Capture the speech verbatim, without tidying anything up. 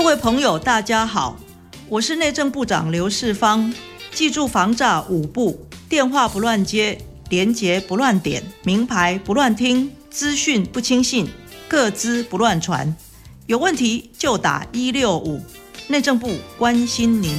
位朋友大家好，我是内政部长刘世芳。记住防诈五不：电话不乱接，连结不乱点，名牌不乱听，资讯不轻信，个资不乱传。有问题就打一六五，内政部关心您。